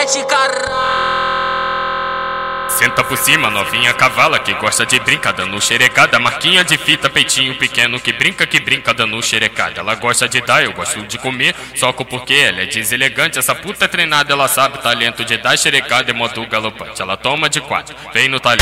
mete caralho. Senta por cima, novinha cavala que gosta de brincar dando xerecada. Marquinha de fita, peitinho pequeno que brinca dando xerecada. Ela gosta de dar, eu gosto de comer, soco porque ela é deselegante. Essa puta é treinada, ela sabe o talento de dar xerecada em modo galopante. Ela toma de 4, vem no talento.